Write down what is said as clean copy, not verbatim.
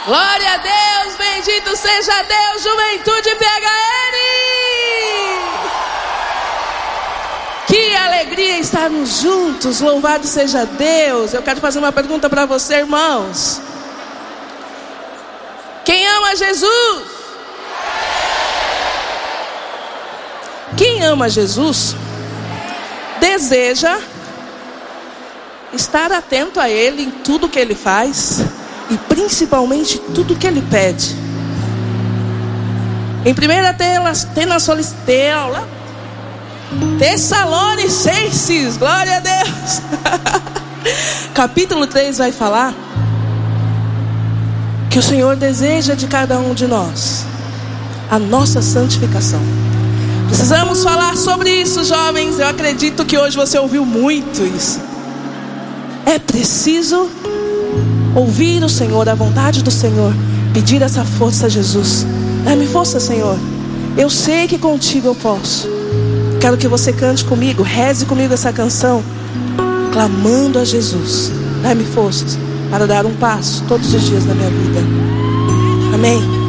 Glória a Deus, bendito seja Deus, juventude PHN. Que alegria estarmos juntos, louvado seja Deus. Eu quero fazer uma pergunta para você, irmãos. Quem ama Jesus? Quem ama Jesus deseja estar atento a Ele em tudo que Ele faz e principalmente tudo que Ele pede. Em 1 Tessalonicenses, glória a Deus, capítulo 3 vai falar que o Senhor deseja de cada um de nós a nossa santificação. Precisamos falar sobre isso, jovens. Eu acredito que hoje você ouviu muito isso. É preciso ouvir o Senhor, a vontade do Senhor, pedir essa força a Jesus. Dá-me força, Senhor. Eu sei que contigo eu posso. Quero que você cante comigo, reze comigo essa canção, clamando a Jesus. Dá-me forças para dar um passo todos os dias da minha vida. Amém.